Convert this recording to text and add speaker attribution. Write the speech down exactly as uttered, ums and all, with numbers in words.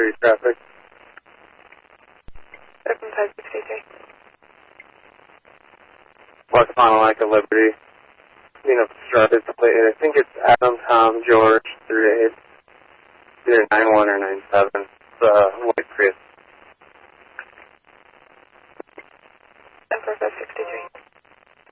Speaker 1: Liberty traffic.
Speaker 2: Open five sixty-three.
Speaker 1: West Monolinka Liberty. You know, obstructed plate. I think it's Adam, Tom, George, three eight. Either nine one or nine seven. It's uh, White Prius.
Speaker 2: ten four five sixty-three.